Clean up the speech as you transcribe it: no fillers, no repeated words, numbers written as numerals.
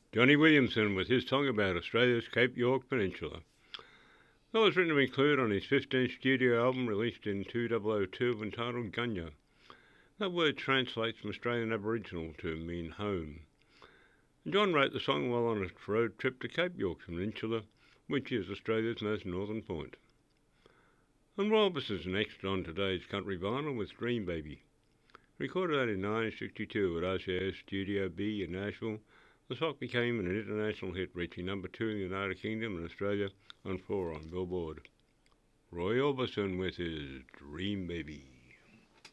Johnny Williamson with his song about Australia's Cape York Peninsula. That was written to include on his 15th studio album released in 2002 entitled Gunya. That word translates from Australian Aboriginal to mean home. And John wrote the song while on a road trip to Cape York Peninsula, which is Australia's most northern point. And Walbus is next on today's country vinyl with Dream Baby. Recorded that in 1962 at RCA's Studio B in Nashville, the song became an international hit, reaching number 2 in the United Kingdom and Australia and 4 on Billboard. Roy Orbison with his Dream Baby.